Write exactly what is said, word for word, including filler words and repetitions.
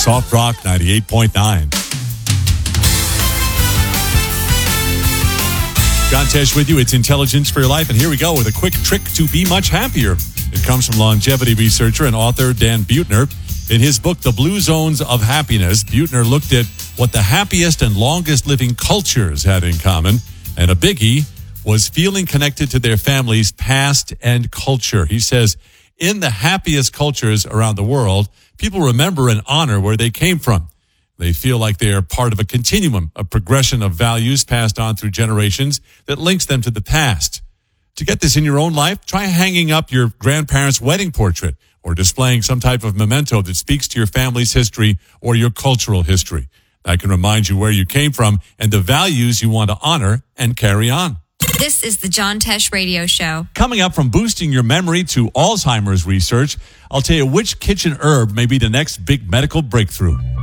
Soft Rock ninety-eight point nine. John Tesh with you. It's Intelligence for Your Life. And here we go with a quick trick to be much happier. It comes from longevity researcher and author Dan Buettner. In his book, The Blue Zones of Happiness, Buettner looked at what the happiest and longest living cultures had in common. And a biggie was feeling connected to their family's past and culture. He says, in the happiest cultures around the world, people remember and honor where they came from. They feel like they are part of a continuum, a progression of values passed on through generations that links them to the past. To get this in your own life, try hanging up your grandparents' wedding portrait or displaying some type of memento that speaks to your family's history or your cultural history. That can remind you where you came from and the values you want to honor and carry on. This is the John Tesh Radio Show. Coming up, from boosting your memory to Alzheimer's research, I'll tell you which kitchen herb may be the next big medical breakthrough.